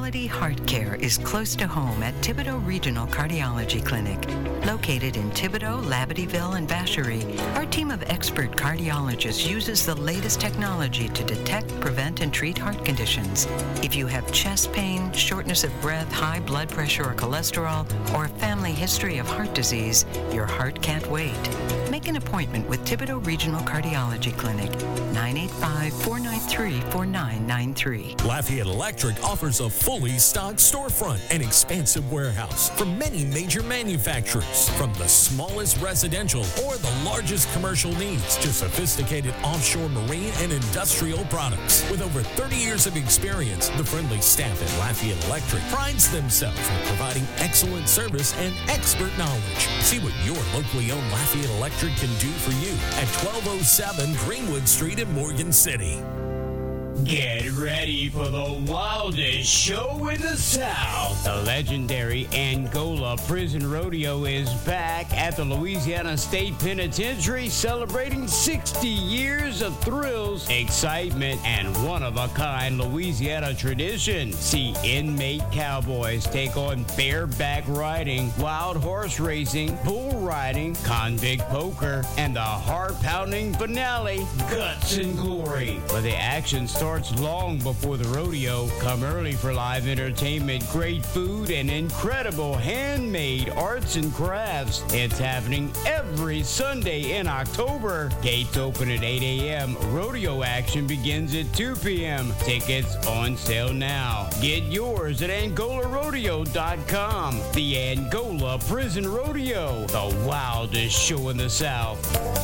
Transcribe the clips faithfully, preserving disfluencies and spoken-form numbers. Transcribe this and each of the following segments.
Quality heart care is close to home at Thibodaux Regional Cardiology Clinic. Located in Thibodaux, Labadeville, and Vacherie, our team of expert cardiologists uses the latest technology to detect, prevent, and treat heart conditions. If you have chest pain, shortness of breath, high blood pressure or cholesterol, or a family history of heart disease, your heart can't wait. Make an appointment with Thibodaux Regional Cardiology Clinic, nine eight five, four nine three, four nine nine three. Lafayette Electric offers a fully stocked storefront and expansive warehouse from many major manufacturers, from the smallest residential or the largest commercial needs to sophisticated offshore marine and industrial products. With over thirty years of experience, the friendly staff at Lafayette Electric prides themselves on providing excellent service and expert knowledge. See what your locally owned Lafayette Electric can do for you at twelve oh seven Greenwood Street in Morgan City. Get ready for the wildest show in the South. The legendary Angola Prison Rodeo is back at the Louisiana State Penitentiary, celebrating sixty years of thrills, excitement, and one-of-a-kind Louisiana tradition. See inmate cowboys take on bareback riding, wild horse racing, bull riding, convict poker, and the heart-pounding finale, Guts and Glory. But the action starts long before the rodeo. Come early for live entertainment, great food, and incredible handmade arts and crafts. It's happening every Sunday in October. Gates open at eight a.m. Rodeo action begins at two p.m. Tickets on sale now. Get yours at Angola Rodeo dot com. The Angola Prison Rodeo, the wildest show in the South.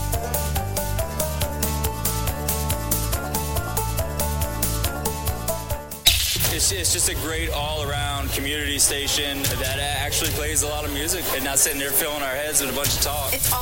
It's, it's just a great all-around community station that actually plays a lot of music and not sitting there filling our heads with a bunch of talk. It's all